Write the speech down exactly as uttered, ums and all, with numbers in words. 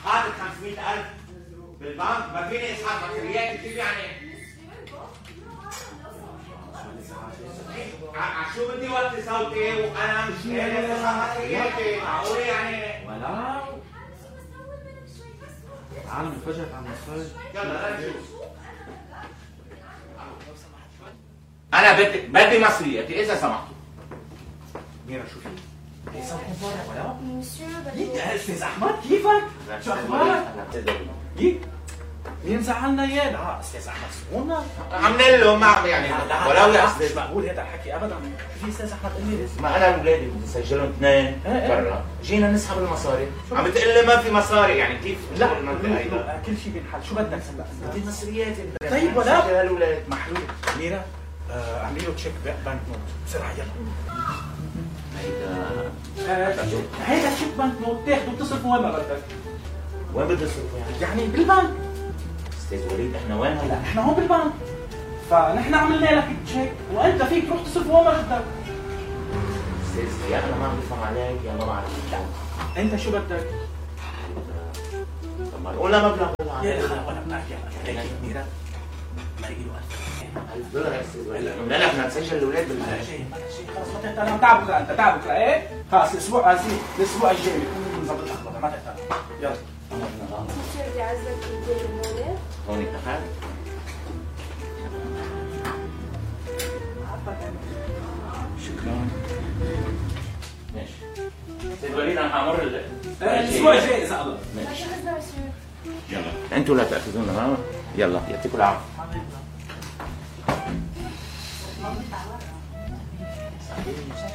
حاطط خمسمية ألف بالبنك ما فيني اسحب مصريات كيف يعني؟ شو بدي وطي صوتي وانا مش قادر اسحب مصرياتي، معقول يعني؟ ولا تعال نفرجك على المصاري. يلا نشوف. انا بدي بدي مصرياتي اذا سمحتوا. ميرا شوفي صوتكم طالع ولا؟ استاذ احمد كيفك؟ شو اخبارك؟ يي مين زعلنا اياه؟ لا استاذ احمد صونا عملنا له ما يعني ولو يا استاذ مش مقبول هذا الحكي ابدا. في استاذ احمد قال لي ما انا واولادي بدي اسجلهم اثنين برا، جينا نسحب المصاري، عم بتقول لي ما في مصاري يعني كيف؟ لا كل شيء بينحل. شو بدك هلا؟ بدي مصرياتي. طيب ولا سجل هالولاد محلول. ميرا اعملي له تشيك بنك نوت بسرعه يلا. هيدا هيدا تشيك بنك نوت تاخده وتصرفه وين ما بدك. وين بدي اصرفه يعني؟ يعني بالبنك. استاذ وليد احنا وين هلا؟ احنا هون بالبنك، فنحن عملنا لك تشيك وانت فيك تروح تصرفه وين ما بدك. استاذ يا انا ما عم بفهم عليك يا ما بعرف. انت شو بدك؟ طب ما قولنا مبلغ يا اخي ولا بنحكي على هيك ميرا ما له ألف دولار يا استاذ وليد. قلنا لك بدنا نسجل الاولاد بلا شيء بلا شيء. خلص ما تهتم. انا تعب بكره، انت تعب بكره ايه؟ خلص الاسبوع هذي الاسبوع الجاي بكون نظبط الاخبار ما تهتم. يلا مصير بدي اعزك تدير المولد. هون اتفقنا؟ شكرا. ماشي. استاذ وليد انا حامر الاسبوع الجاي اذا الله. ماشي. يلا انتوا لا تاخذونا ها؟ يلا يعطيكم العافيه.